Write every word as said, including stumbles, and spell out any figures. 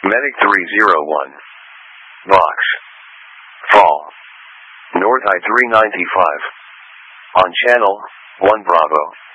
Medic three zero one. Vox. Fall. North I three ninety-five. On channel one Bravo.